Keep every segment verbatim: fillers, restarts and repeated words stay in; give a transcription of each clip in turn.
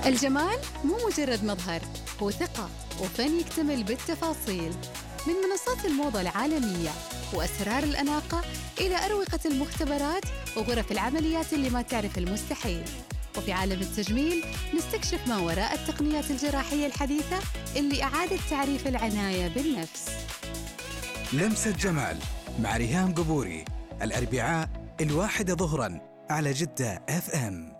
الجمال مو مجرد مظهر، هو ثقة وفن يكتمل بالتفاصيل. من منصات الموضة العالمية وأسرار الأناقة إلى أروقة المختبرات وغرف العمليات اللي ما تعرف المستحيل. وفي عالم التجميل نستكشف ما وراء التقنيات الجراحية الحديثة اللي أعادت تعريف العناية بالنفس. لمسة جمال مع ريهام قبوري، الأربعاء الواحدة ظهراً على جدة اف ام.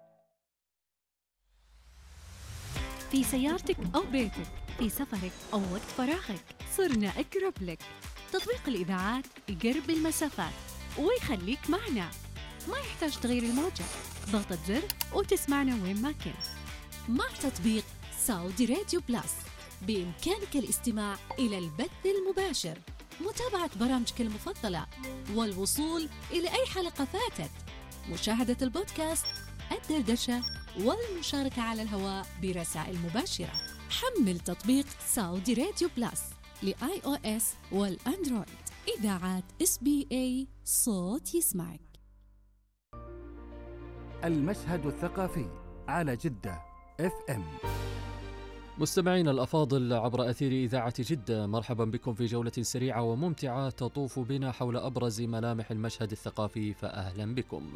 في سيارتك أو بيتك، في سفرك أو وقت فراغك، صرنا أقرب لك. تطبيق الإذاعات يقرب المسافات ويخليك معنا، ما يحتاج تغيير الموجة، ضغطة زر وتسمعنا وين ما كنت. مع تطبيق سعودي راديو بلاس بإمكانك الاستماع إلى البث المباشر، متابعة برامجك المفضلة، والوصول إلى أي حلقة فاتت، مشاهدة البودكاست، الدردشة، والمشاركة على الهواء برسائل مباشرة. حمل تطبيق سعودي راديو بلاس لآي أو إس والأندرويد. إذاعات إس بي إي، صوت يسمعك. المشهد الثقافي على جدة اف ام. مستمعين الأفاضل عبر أثير إذاعة جدة، مرحبا بكم في جولة سريعة وممتعة تطوف بنا حول أبرز ملامح المشهد الثقافي، فأهلا بكم.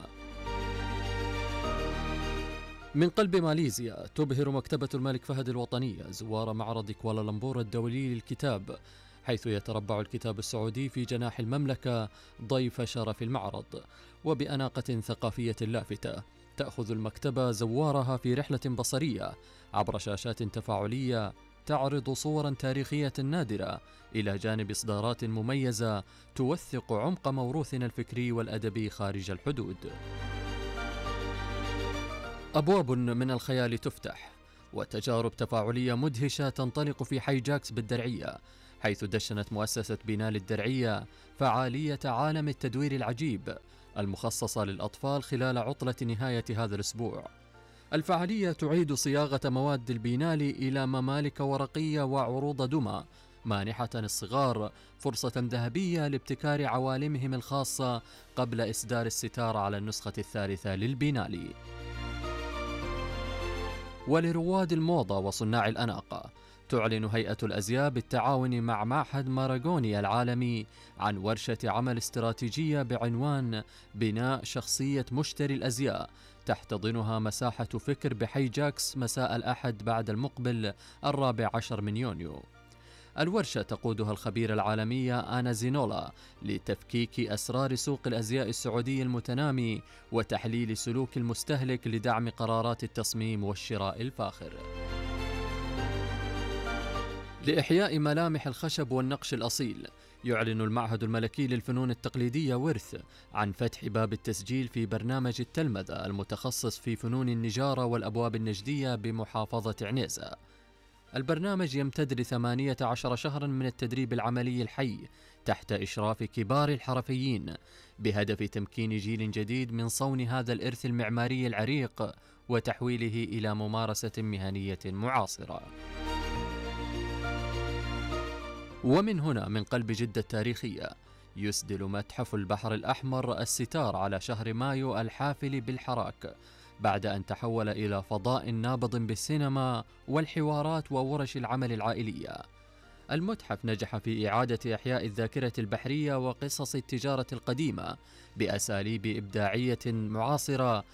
من قلب ماليزيا تبهر مكتبة الملك فهد الوطنية زوار معرض كوالالمبور الدولي للكتاب، حيث يتربع الكتاب السعودي في جناح المملكة ضيف شرف المعرض. وبأناقة ثقافية لافتة تأخذ المكتبة زوارها في رحلة بصرية عبر شاشات تفاعلية تعرض صورا تاريخية نادرة، إلى جانب إصدارات مميزة توثق عمق موروثنا الفكري والأدبي خارج الحدود. أبواب من الخيال تفتح، وتجارب تفاعلية مدهشة تنطلق في حي جاكس بالدرعية، حيث دشنت مؤسسة بنال الدرعية فعالية عالم التدوير العجيب المخصصة للأطفال خلال عطلة نهاية هذا الأسبوع. الفعالية تعيد صياغة مواد البينالي إلى ممالك ورقية وعروض دمى، مانحة الصغار فرصة ذهبية لابتكار عوالمهم الخاصة قبل إصدار الستار على النسخة الثالثة للبينالي. ولرواد الموضة وصناع الأناقة تعلن هيئة الأزياء بالتعاون مع معهد ماراغوني العالمي عن ورشة عمل استراتيجية بعنوان بناء شخصية مشتري الأزياء، تحتضنها مساحة فكر بحي جاكس مساء الأحد بعد المقبل الرابع عشر من يونيو. الورشة تقودها الخبيرة العالمية آنا زينولا لتفكيك أسرار سوق الأزياء السعودي المتنامي وتحليل سلوك المستهلك لدعم قرارات التصميم والشراء الفاخر. لإحياء ملامح الخشب والنقش الأصيل يعلن المعهد الملكي للفنون التقليدية ورث عن فتح باب التسجيل في برنامج التلمذة المتخصص في فنون النجارة والأبواب النجدية بمحافظة عنيزة. البرنامج يمتد لثمانية عشر شهرا من التدريب العملي الحي تحت إشراف كبار الحرفيين، بهدف تمكين جيل جديد من صون هذا الإرث المعماري العريق وتحويله إلى ممارسة مهنية معاصرة. ومن هنا من قلب جدة التاريخية يسدل متحف البحر الأحمر الستار على شهر مايو الحافل بالحراك، بعد أن تحول إلى فضاء نابض بالسينما والحوارات وورش العمل العائلية. المتحف نجح في إعادة إحياء الذاكرة البحرية وقصص التجارة القديمة بأساليب إبداعية معاصرة